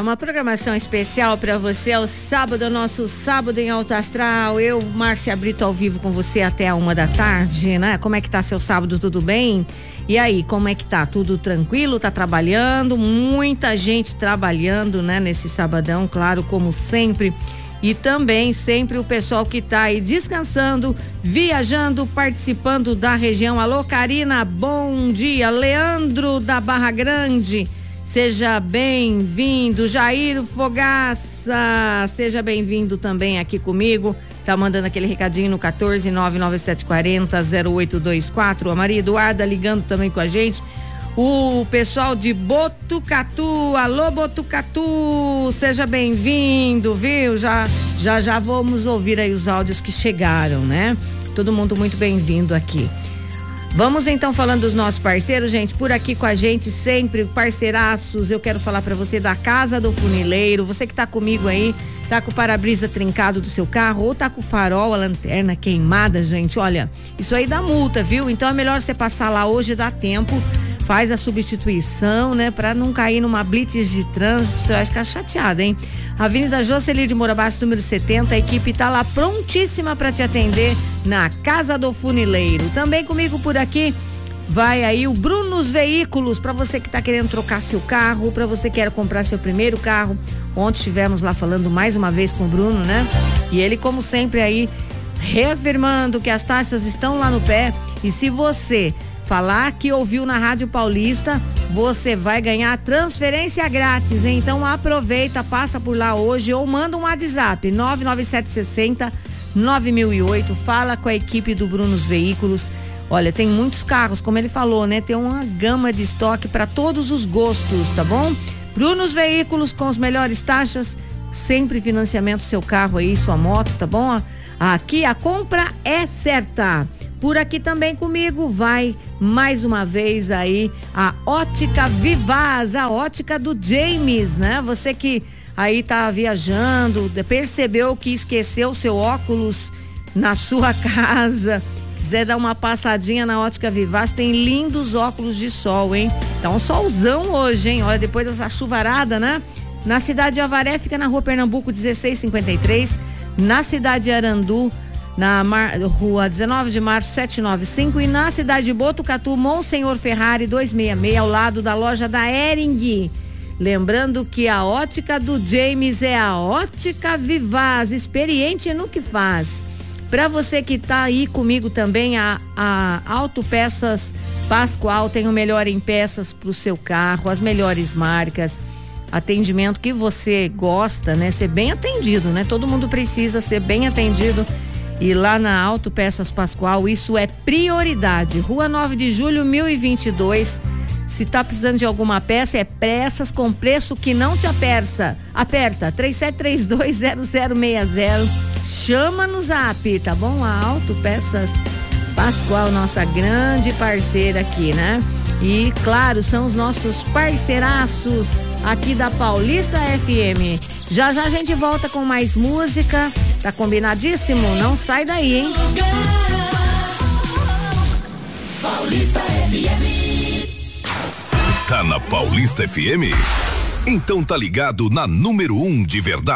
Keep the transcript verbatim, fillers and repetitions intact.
uma programação especial para você. É o sábado, nosso sábado em Alto Astral. Eu, Márcia Brito, ao vivo com você até a uma da tarde, né? Como é que tá seu sábado? Tudo bem? E aí, como é que tá? Tudo tranquilo? Tá trabalhando? Muita gente trabalhando, né? Nesse sabadão, claro, como sempre. E também sempre o pessoal que tá aí descansando, viajando, participando da região. Alô, Karina, bom dia. Leandro da Barra Grande, seja bem-vindo. Jair Fogaça, seja bem-vindo também aqui comigo. Tá mandando aquele recadinho no quatorze nove nove sete quatro zero zero oito dois quatro. A Maria Eduarda ligando também com a gente. O pessoal de Botucatu, alô Botucatu, seja bem-vindo, viu? Já, já, já vamos ouvir aí os áudios que chegaram, né? Todo mundo muito bem-vindo aqui. Vamos então falando dos nossos parceiros, gente, por aqui com a gente sempre, parceiraços. Eu quero falar pra você da Casa do Funileiro, você que tá comigo aí, tá com o para-brisa trincado do seu carro ou tá com o farol, a lanterna queimada, gente, olha, isso aí dá multa, viu? Então é melhor você passar lá hoje, dá tempo. Faz a substituição, né? Pra não cair numa blitz de trânsito, você vai ficar chateado, hein? Avenida Jocelir de Moura Bastos, número setenta, a equipe tá lá prontíssima pra te atender na Casa do Funileiro. Também comigo por aqui vai aí o Brunos Veículos, pra você que tá querendo trocar seu carro, pra você que quer comprar seu primeiro carro. Ontem estivemos lá falando mais uma vez com o Bruno, né? E ele, como sempre, aí reafirmando que as taxas estão lá no pé, e se você falar que ouviu na Rádio Paulista, você vai ganhar transferência grátis, hein? Então aproveita, passa por lá hoje ou manda um WhatsApp nove nove sete seis zero nove mil e oito, fala com a equipe do Brunos Veículos. Olha, tem muitos carros, como ele falou, né? Tem uma gama de estoque para todos os gostos, tá bom? Brunos Veículos com as melhores taxas, sempre financiamento seu carro aí, sua moto, tá bom? Aqui a compra é certa. Por aqui também comigo vai mais uma vez aí a Ótica Vivaz, a ótica do James, né? Você que aí tá viajando, percebeu que esqueceu o seu óculos na sua casa, quiser dar uma passadinha na Ótica Vivaz, tem lindos óculos de sol, hein? Tá um solzão hoje, hein? Olha, depois dessa chuvarada, né? Na cidade de Avaré, fica na rua Pernambuco dezesseis cinquenta e três, na cidade de Arandu, na Mar... rua dezenove de março setecentos e noventa e cinco, e na cidade de Botucatu, Monsenhor Ferrari duzentos e sessenta e seis, ao lado da loja da Hering. Lembrando que a ótica do James é a Ótica Vivaz, experiente no que faz. Para você que tá aí comigo também, a, a Autopeças Pascoal tem o melhor em peças pro seu carro, as melhores marcas, atendimento que você gosta, né? Ser bem atendido, né? Todo mundo precisa ser bem atendido. E lá na Autopeças Pascoal, isso é prioridade. Rua nove de julho, mil e vinte e dois. Se tá precisando de alguma peça, é peças com preço que não te aperta. Aperta, três sete três dois zero zero seis zero. Chama no zap, tá bom? A Autopeças Pascoal, nossa grande parceira aqui, né? E, claro, são os nossos parceiraços aqui da Paulista F M. Já já a gente volta com mais música. Tá combinadíssimo? Não sai daí, hein? Paulista F M. Tá na Paulista F M? Então tá ligado na número um de verdade.